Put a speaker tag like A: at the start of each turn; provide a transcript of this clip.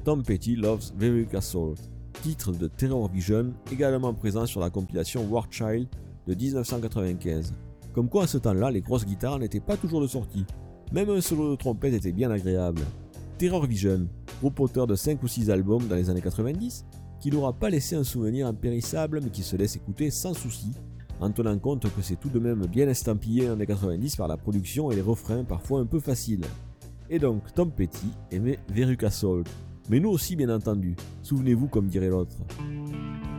A: Tom Petty Loves Veruca Salt, titre de Terror Vision, également présent sur la compilation War Child de 1995. Comme quoi à ce temps-là, les grosses guitares n'étaient pas toujours de sortie. Même un solo de trompette était bien agréable. Terror Vision, groupe auteur de 5 ou 6 albums dans les années 90, qui n'aura pas laissé un souvenir impérissable mais qui se laisse écouter sans souci, en tenant compte que c'est tout de même bien estampillé en années 90 par la production et les refrains parfois un peu faciles. Et donc Tom Petty aimait Veruca Salt, mais nous aussi bien entendu, souvenez-vous comme dirait l'autre.